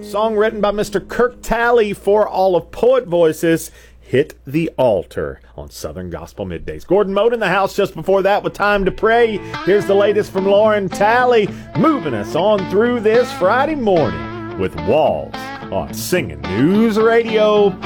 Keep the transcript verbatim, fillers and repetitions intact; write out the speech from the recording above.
Song written by Mister Kirk Talley for all of Poet Voices. Hit the Altar on Southern Gospel Middays. Gordon Mote in the house just before that with Time to Pray. Here's the latest from Lauren Talley, moving us on through this Friday morning with Walls on Singing News Radio.